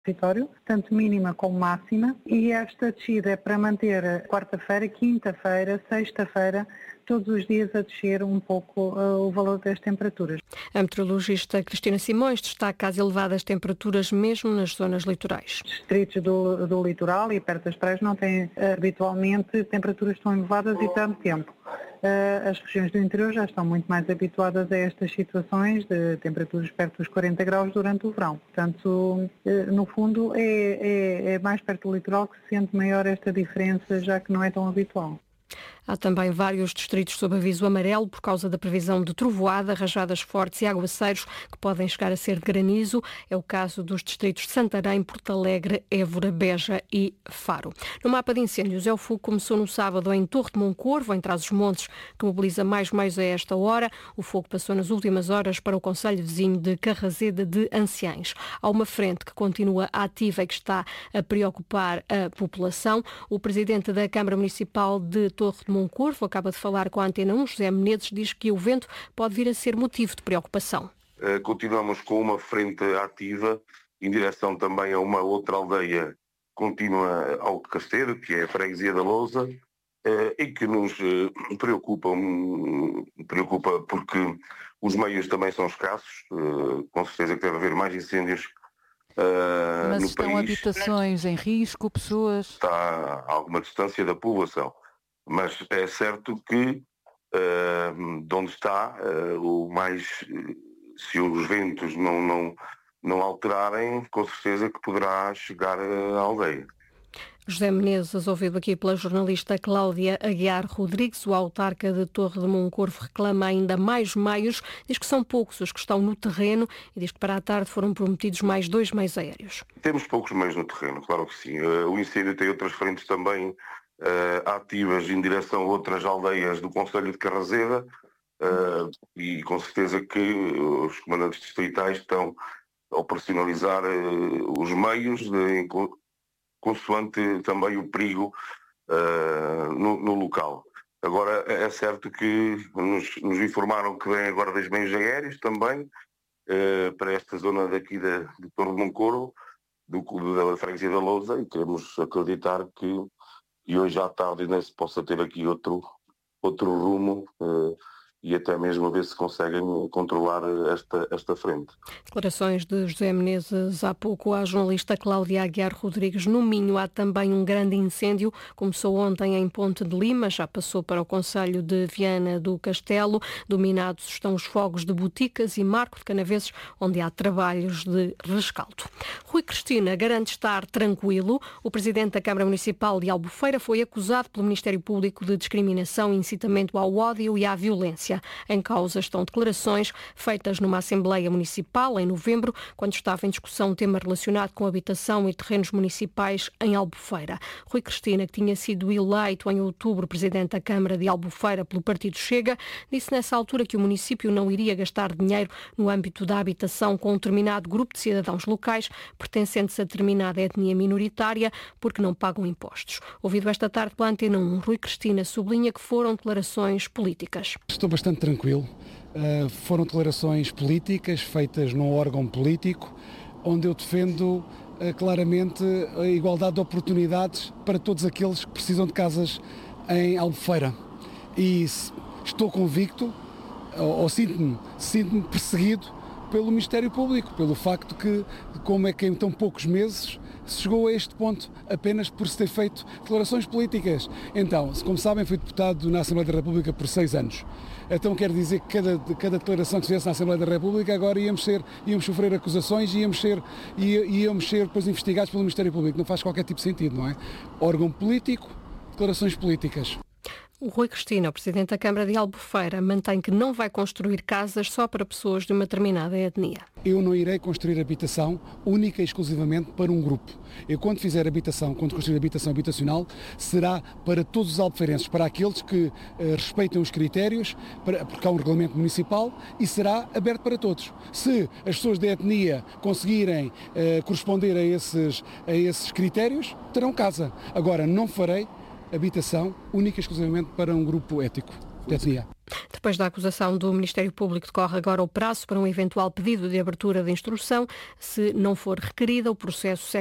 território, tanto mínima como máxima, e esta descida é para manter quarta-feira, quinta-feira, sexta-feira, todos os dias a descer um pouco o valor das temperaturas. A meteorologista Cristina Simões destaca as elevadas temperaturas mesmo nas zonas litorais. Os distritos do litoral e perto das praias não têm habitualmente temperaturas tão elevadas e tanto tempo. As regiões do interior já estão muito mais habituadas a estas situações de temperaturas perto dos 40 graus durante o verão. Portanto, no fundo, é mais perto do litoral que se sente maior esta diferença, já que não é tão habitual. Há também vários distritos sob aviso amarelo por causa da previsão de trovoada, rajadas fortes e aguaceiros que podem chegar a ser de granizo. É o caso dos distritos de Santarém, Porto Alegre, Évora, Beja e Faro. No mapa de incêndios, o fogo começou no sábado em Torre de Moncorvo, em Trás-os-Montes, que mobiliza mais meios a esta hora. O fogo passou nas últimas horas para o concelho vizinho de Carrazeda de Anciães. Há uma frente que continua ativa e que está a preocupar a população. O presidente da Câmara Municipal de Torre de Moncorvo acaba de falar com a Antena 1, José Menezes, diz que o vento pode vir a ser motivo de preocupação. Continuamos com uma frente ativa em direção também a uma outra aldeia contínua ao Casteiro, que é a Freguesia da Lousa, e que nos preocupa porque os meios também são escassos, com certeza que deve haver mais incêndios Mas no estão país. habitações em risco, pessoas? Está a alguma distância da população. Mas é certo que de onde está, se os ventos não alterarem, com certeza que poderá chegar à aldeia. José Menezes, ouvido aqui pela jornalista Cláudia Aguiar Rodrigues, o autarca de Torre de Moncorvo reclama ainda mais meios, diz que são poucos os que estão no terreno e diz que para a tarde foram prometidos mais 2 meios aéreos. Temos poucos meios no terreno, claro que sim. O incêndio tem outras frentes também ativas em direção a outras aldeias do concelho de Carrazeda e com certeza que os comandantes distritais estão a operacionalizar os meios consoante também o perigo no local. Agora é certo que nos informaram que vêm agora 2 meios aéreos também para esta zona daqui de Torre de Moncorvo, da Freguesia da Lousa, e queremos acreditar que e hoje à tarde ainda se possa ter aqui outro rumo e até mesmo a ver se conseguem controlar esta frente. Declarações de José Menezes há pouco à jornalista Cláudia Aguiar Rodrigues. No Minho há também um grande incêndio. Começou ontem em Ponte de Lima, já passou para o concelho de Viana do Castelo. Dominados estão os fogos de Boticas e Marco de Canaveses, onde há trabalhos de rescaldo. Rui Cristina garante estar tranquilo. O presidente da Câmara Municipal de Albufeira foi acusado pelo Ministério Público de discriminação e incitamento ao ódio e à violência. Em causa estão declarações feitas numa Assembleia Municipal em novembro, quando estava em discussão um tema relacionado com habitação e terrenos municipais em Albufeira. Rui Cristina, que tinha sido eleito em outubro presidente da Câmara de Albufeira pelo Partido Chega, disse nessa altura que o município não iria gastar dinheiro no âmbito da habitação com um determinado grupo de cidadãos locais pertencentes a determinada etnia minoritária porque não pagam impostos. Ouvido esta tarde pela Antena 1, Rui Cristina sublinha que foram declarações políticas. Estou bastante tranquilo. Foram declarações políticas feitas num órgão político onde eu defendo claramente a igualdade de oportunidades para todos aqueles que precisam de casas em Albufeira. E estou convicto, ou sinto-me perseguido pelo Ministério Público, pelo facto que, como é que em tão poucos meses se chegou a este ponto apenas por se ter feito declarações políticas. Então, como sabem, fui deputado na Assembleia da República por 6 anos. Então quer dizer que cada declaração que se fizesse na Assembleia da República agora íamos sofrer acusações e íamos ser depois investigados pelo Ministério Público. Não faz qualquer tipo de sentido, não é? Órgão político, declarações políticas. O Rui Cristina, o presidente da Câmara de Albufeira, mantém que não vai construir casas só para pessoas de uma determinada etnia. Eu não irei construir habitação única e exclusivamente para um grupo. Eu, quando construir habitação habitacional, será para todos os albufeirenses, para aqueles que respeitam os critérios, porque há um regulamento municipal, e será aberto para todos. Se as pessoas da etnia conseguirem corresponder a esses critérios, terão casa. Agora, não farei habitação única e exclusivamente para um grupo étnico. etnia. Depois da acusação do Ministério Público, decorre agora o prazo para um eventual pedido de abertura de instrução. Se não for requerida, o processo segue